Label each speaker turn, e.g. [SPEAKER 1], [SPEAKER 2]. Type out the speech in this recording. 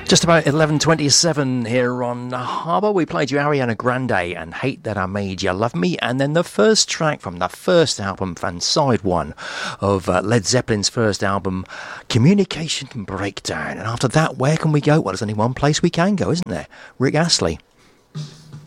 [SPEAKER 1] Just about 11:27 here on Harbour. We played you Ariana Grande and Hate That I Made You Love Me, and then the first track from the first album and side one of Led Zeppelin's first album, Communication Breakdown. And after that, where can we go? Well, there's only one place we can go, isn't there? Rick Astley.